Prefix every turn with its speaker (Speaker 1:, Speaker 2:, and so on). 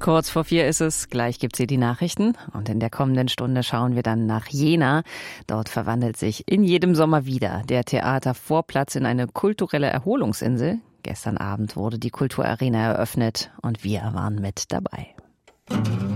Speaker 1: Kurz vor 4 ist es, gleich gibt's hier die Nachrichten und in der kommenden Stunde schauen wir dann nach Jena. Dort verwandelt sich in jedem Sommer wieder der Theatervorplatz in eine kulturelle Erholungsinsel. Gestern Abend wurde die Kulturarena eröffnet und wir waren mit dabei.